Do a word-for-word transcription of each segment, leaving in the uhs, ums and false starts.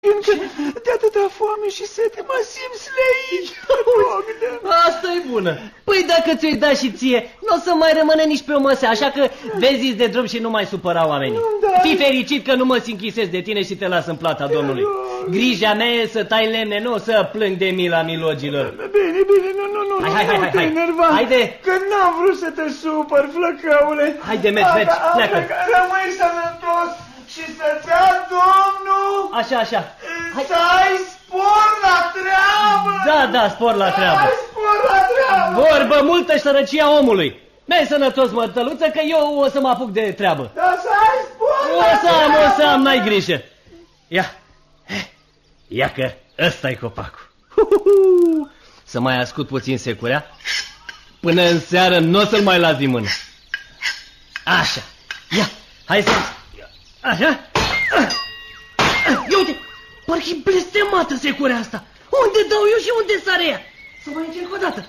Încă de atâta foame și sete mă simt sleit. Asta-i bună. Păi dacă ți-o-i da și ție, nu o să mai rămâne nici pe o măsea, așa că vezi de drum și nu mai supăra oamenii. Fii fericit că nu mă sinchisez de tine și te las în plata Domnului. Grija mea e să tai lemne, nu să plâng de mila milogilor. Bine, bine, nu, nu, nu, hai, hai, hai, nu hai, te hai. enerva. Haide. Că n-am vrut să te supăr, flăcăule. Haide, mergi, mergi, pleacă. Rămâi sănătos și să-ți ia Domnul. Așa, așa. Hai. Să ai spor la treabă. Da, da, spor la treabă. Să ai spor la treabă. Vorbă multă și sărăcia omului. Mergi sănătos, mătăluță, că eu o să mă apuc de treabă. Da, să ai spor o la să am, treabă. o să am, n-ai grijă. Ia, ia că ăsta-i copacul. Să mai ascult puțin securea. Până în seară nu o să-l mai las din mână. Așa, ia, hai să... Așa. Ia uite, parcă-i blestemată securea asta. Unde dau eu și unde sare ea? Să mai încerc o dată.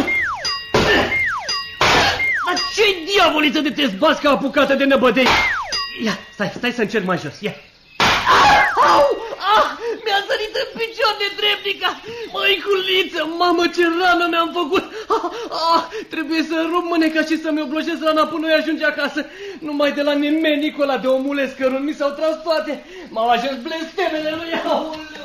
Dar ce-i diavoliță de te zbați ca apucată de năbădei? Ia, stai, stai să încerc mai jos, ia. Au! Ah! Mi-a sărit în picior de dreptica! Măiculiță, mamă, ce rană mi-am făcut! Ah, ah, trebuie să rup mâneca și să-mi oblojesc rana până eu ajunge acasă. Numai de la nimenicul ăla de omule scărun mi s-au tras toate. M-au ajuns blestemele lui, aule!